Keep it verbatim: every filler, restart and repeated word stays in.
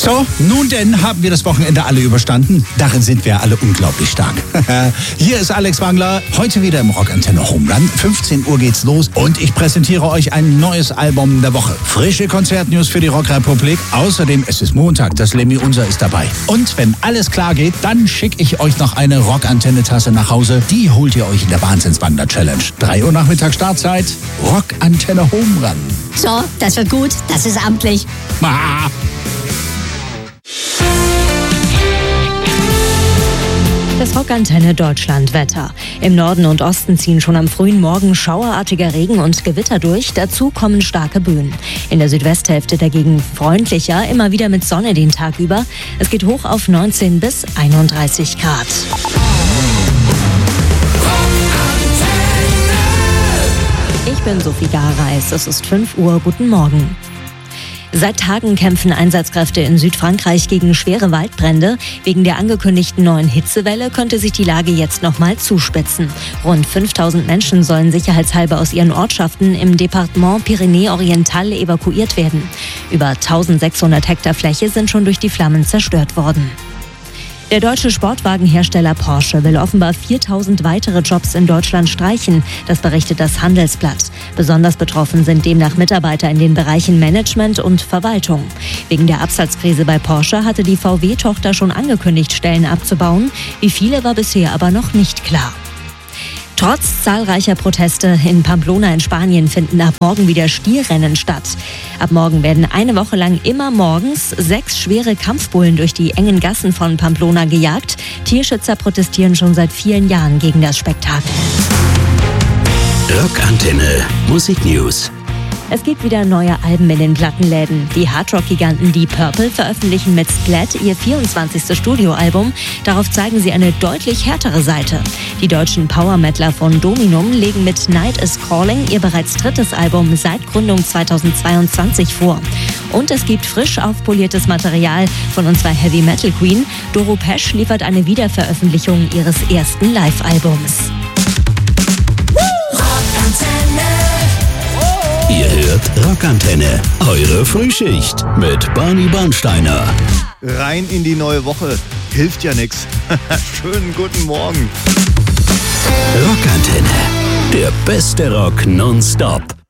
So, nun denn haben wir das Wochenende alle überstanden. Darin sind wir alle unglaublich stark. Hier ist Alex Wangler, heute wieder im Rockantenne Home Run. fünfzehn Uhr geht's los und ich präsentiere euch ein neues Album der Woche. Frische Konzertnews für die Rockrepublik. Außerdem, es ist Montag, das Lemmy Unser ist dabei. Und wenn alles klar geht, dann schicke ich euch noch eine Rockantenne-Tasse nach Hause. Die holt ihr euch in der Wahnsinnswander-Challenge. drei Uhr Nachmittag Startzeit, Rockantenne Home Run. So, das wird gut, das ist amtlich. Ah. Das Rockantenne Deutschland-Wetter. Im Norden und Osten ziehen schon am frühen Morgen schauerartiger Regen und Gewitter durch. Dazu kommen starke Böen. In der Südwesthälfte dagegen freundlicher, immer wieder mit Sonne den Tag über. Es geht hoch auf neunzehn bis einunddreißig Grad. Ich bin Sophie Gareis. Es ist fünf Uhr. Guten Morgen. Seit Tagen kämpfen Einsatzkräfte in Südfrankreich gegen schwere Waldbrände. Wegen der angekündigten neuen Hitzewelle könnte sich die Lage jetzt noch mal zuspitzen. Rund fünftausend Menschen sollen sicherheitshalber aus ihren Ortschaften im Departement Pyrenäe-Oriental evakuiert werden. Über eintausendsechshundert Hektar Fläche sind schon durch die Flammen zerstört worden. Der deutsche Sportwagenhersteller Porsche will offenbar viertausend weitere Jobs in Deutschland streichen. Das berichtet das Handelsblatt. Besonders betroffen sind demnach Mitarbeiter in den Bereichen Management und Verwaltung. Wegen der Absatzkrise bei Porsche hatte die V W-Tochter schon angekündigt, Stellen abzubauen. Wie viele war bisher aber noch nicht klar. Trotz zahlreicher Proteste in Pamplona in Spanien finden ab morgen wieder Stierrennen statt. Ab morgen werden eine Woche lang immer morgens sechs schwere Kampfbullen durch die engen Gassen von Pamplona gejagt. Tierschützer protestieren schon seit vielen Jahren gegen das Spektakel. Rockantenne Musiknews. Es gibt wieder neue Alben in den Plattenläden. Die Hardrock-Giganten Deep Purple veröffentlichen mit Splat ihr vierundzwanzigstes Studioalbum. Darauf zeigen sie eine deutlich härtere Seite. Die deutschen Power-Metaler von Dominum legen mit Night is Calling ihr bereits drittes Album seit Gründung zweitausendzweiundzwanzig vor. Und es gibt frisch aufpoliertes Material von unserer Heavy-Metal-Queen. Doro Pesch liefert eine Wiederveröffentlichung ihres ersten Live-Albums. Ihr hört Rockantenne, eure Frühschicht mit Barney Bernsteiner. Rein in die neue Woche, hilft ja nix. Schönen guten Morgen. Rockantenne, der beste Rock nonstop.